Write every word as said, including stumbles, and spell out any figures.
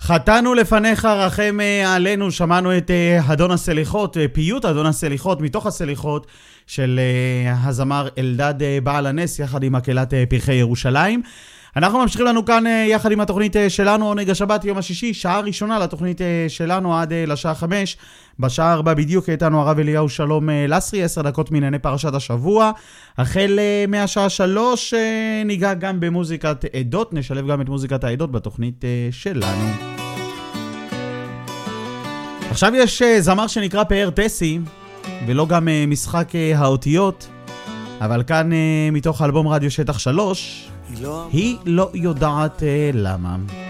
חתנו לפניך רחם עלינו, שמענו את אדון הסליחות, פיוט אדון הסליחות, מתוך הסליחות של הזמר אלדד בעל הנס, יחד עם מקהלת פרחי ירושלים. אנחנו ממשיכים לנו כאן יחד עם התוכנית שלנו, עונג השבת יום השישי, שעה ראשונה לתוכנית שלנו עד לשעה חמש, בשעה ארבע בדיוק איתנו הרב אליהו שלום לסרי, עשר דקות מענייני פרשת השבוע. החל מהשעה שלוש ניגע גם במוזיקת עדות, נשלב גם את מוזיקת העדות בתוכנית שלנו. עכשיו יש זמר שנקרא פאר טסי, ולא גם משחק האותיות, אבל כאן מתוך אלבום רדיו שטח שלוש, היא לא יודעת למה.